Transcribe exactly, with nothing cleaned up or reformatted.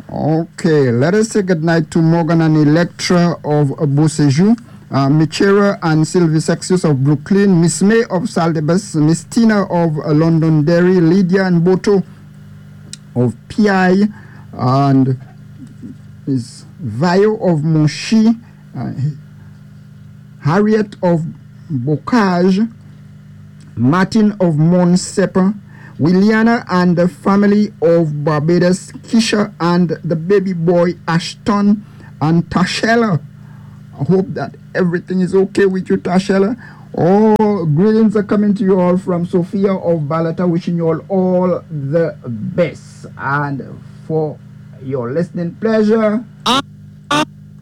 Okay, let us say goodnight to Morgan and Electra of Beausejour, uh, Michera and Sylvie Sexius of Brooklyn, Miss May of Saldebus, Miss Tina of uh, Londonderry, Lydia and Boto of P I, and Miss Vayo of Monchi, uh, Harriet of Bocage, Martin of Monsepa, Williana and the family of Barbados, Kisha and the baby boy Ashton, and Tashella. I hope that everything is okay with you, Tashella. All greetings are coming to you all from Sophia of Balata, wishing you all all the best. And for your listening pleasure,